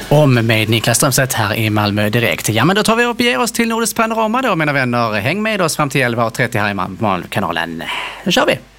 Om med Niklas Strömstedt här i Malmö direkt. Ja, men då tar vi och ger oss till Nordiskt Panorama då, mina vänner. Häng med oss fram till 11:30 här i Malmökanalen. Nu kör vi!